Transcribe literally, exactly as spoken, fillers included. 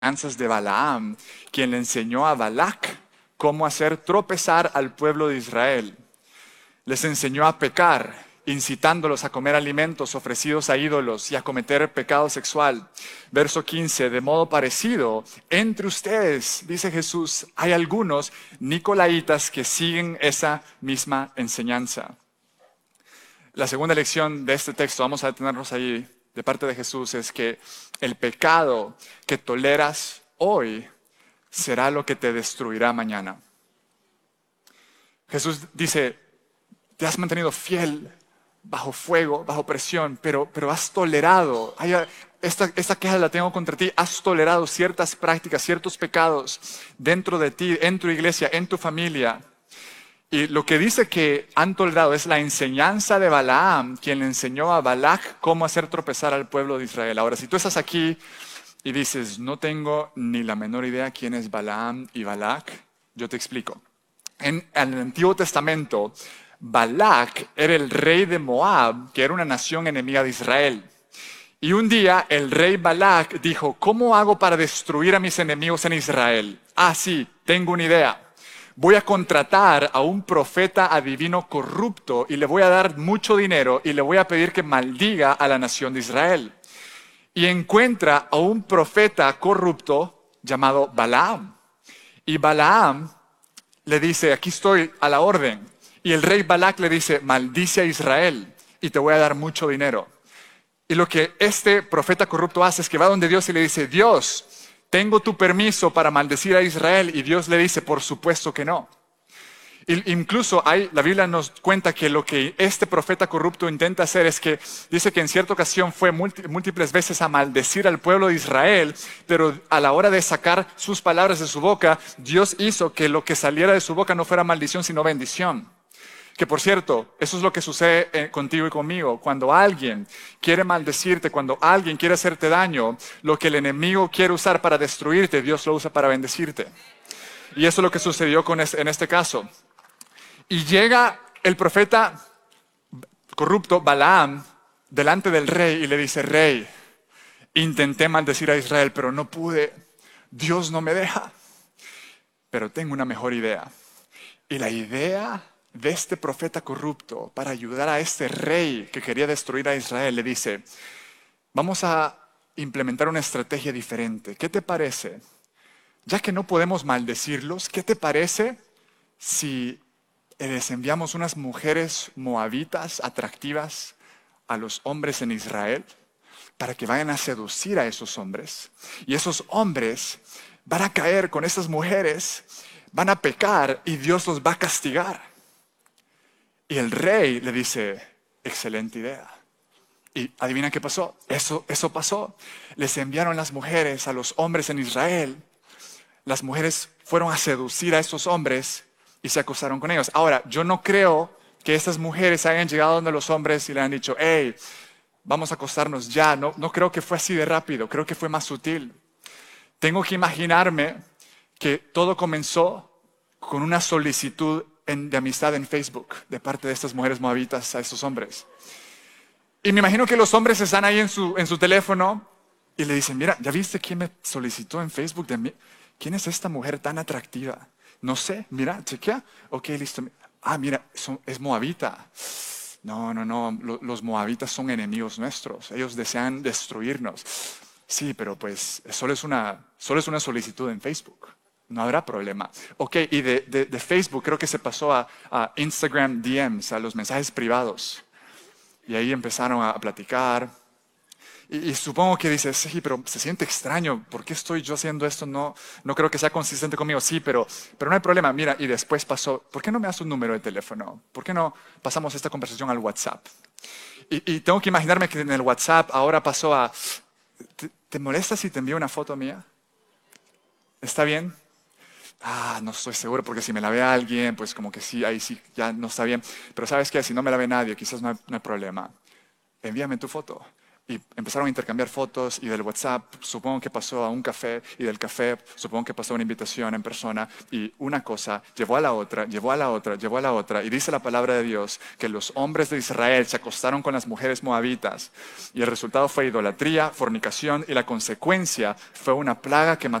enseñanzas de Balaam, quien le enseñó a Balac cómo hacer tropezar al pueblo de Israel. Les enseñó a pecar, incitándolos a comer alimentos ofrecidos a ídolos y a cometer pecado sexual. Verso quince, de modo parecido, entre ustedes, dice Jesús, hay algunos nicolaitas que siguen esa misma enseñanza. La segunda lección de este texto, vamos a detenernos ahí, de parte de Jesús, es que el pecado que toleras hoy será lo que te destruirá mañana. Jesús dice, te has mantenido fiel bajo fuego, bajo presión, pero, pero has tolerado, hay, esta, esta queja la tengo contra ti, has tolerado ciertas prácticas, ciertos pecados dentro de ti, en tu iglesia, en tu familia. Y lo que dice que han tolerado es la enseñanza de Balaam, quien le enseñó a Balac cómo hacer tropezar al pueblo de Israel. Ahora, si tú estás aquí y dices, no tengo ni la menor idea quién es Balaam y Balac, yo te explico. En, en el Antiguo Testamento, Balac era el rey de Moab, que era una nación enemiga de Israel. Y un día el rey Balac dijo, ¿cómo hago para destruir a mis enemigos en Israel? Ah, sí, tengo una idea. Voy a contratar a un profeta adivino corrupto y le voy a dar mucho dinero y le voy a pedir que maldiga a la nación de Israel. Y encuentra a un profeta corrupto llamado Balaam. Y Balaam le dice, aquí estoy a la orden. Y el rey Balac le dice, maldice a Israel y te voy a dar mucho dinero. Y lo que este profeta corrupto hace es que va donde Dios y le dice, Dios, tengo tu permiso para maldecir a Israel. Y Dios le dice, por supuesto que no. Y incluso hay, la Biblia nos cuenta que lo que este profeta corrupto intenta hacer es que dice que en cierta ocasión fue múltiples veces a maldecir al pueblo de Israel, pero a la hora de sacar sus palabras de su boca, Dios hizo que lo que saliera de su boca no fuera maldición, sino bendición. Que por cierto, eso es lo que sucede eh, contigo y conmigo. Cuando alguien quiere maldecirte, cuando alguien quiere hacerte daño, lo que el enemigo quiere usar para destruirte, Dios lo usa para bendecirte. Y eso es lo que sucedió con es, en este caso. Y llega el profeta corrupto, Balaam, delante del rey y le dice, rey, intenté maldecir a Israel, pero no pude. Dios no me deja. Pero tengo una mejor idea. Y la idea de este profeta corrupto para ayudar a este rey que quería destruir a Israel, le dice, vamos a implementar una estrategia diferente. ¿Qué te parece? Ya que no podemos maldecirlos, ¿qué te parece si les enviamos unas mujeres moabitas atractivas a los hombres en Israel para que vayan a seducir a esos hombres? Y esos hombres van a caer con esas mujeres, van a pecar y Dios los va a castigar. Y el rey le dice, excelente idea. Y adivina qué pasó. Eso, eso pasó. Les enviaron las mujeres a los hombres en Israel. Las mujeres fueron a seducir a esos hombres y se acostaron con ellos. Ahora, yo no creo que estas mujeres hayan llegado donde los hombres y le han dicho, hey, vamos a acostarnos ya. No, no creo que fue así de rápido. Creo que fue más sutil. Tengo que imaginarme que todo comenzó con una solicitud de amistad en Facebook de parte de estas mujeres moabitas a estos hombres. Y me imagino que los hombres están ahí en su, en su teléfono y le dicen, mira, ¿ya viste quién me solicitó en Facebook de mí? ¿Quién es esta mujer tan atractiva? No sé, mira, chequea. Ok, listo. Ah, mira, son, es moabita. No, no, no, los moabitas son enemigos nuestros. Ellos desean destruirnos. Sí, pero pues solo es una, solo es una solicitud en Facebook. No habrá problema. Ok, y de, de, de Facebook creo que se pasó a, a Instagram D Ms, a los mensajes privados. Y ahí empezaron a platicar. Y, y supongo que dices, sí, pero se siente extraño. ¿Por qué estoy yo haciendo esto? No, no creo que sea consistente conmigo. Sí, pero, pero no hay problema. Mira, y después pasó, ¿por qué no me das un número de teléfono? ¿Por qué no pasamos esta conversación al WhatsApp? Y, y tengo que imaginarme que en el WhatsApp ahora pasó a, ¿te, te molesta si te envío una foto mía? ¿Está bien? Ah, no estoy seguro porque si me la ve alguien, pues como que sí, ahí sí, ya no está bien. Pero ¿sabes qué? Si no me la ve nadie, quizás no hay, no hay problema. Envíame tu foto. Y empezaron a intercambiar fotos y del WhatsApp supongo que pasó a un café y del café supongo que pasó a una invitación en persona y una cosa llevó a la otra, llevó a la otra, llevó a la otra. Y dice la palabra de Dios que los hombres de Israel se acostaron con las mujeres moabitas y el resultado fue idolatría, fornicación y la consecuencia fue una plaga que mató